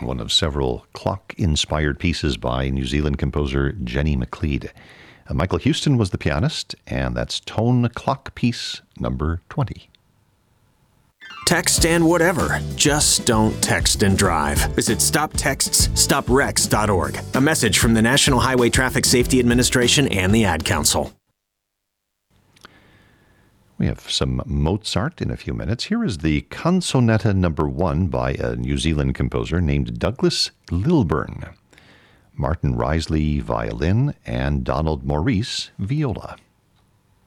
one of several clock-inspired pieces by New Zealand composer Jenny McLeod. Michael Houston was the pianist, and that's Tone Clock Piece number 20. Text and whatever. Just don't text and drive. Visit StopTextsStopWrecks.org. A message from the National Highway Traffic Safety Administration and the Ad Council. We have some Mozart in a few minutes. Here is the Canzonetta number 1 by a New Zealand composer named Douglas Lilburn. Martin Risley, violin, and Donald Maurice, viola.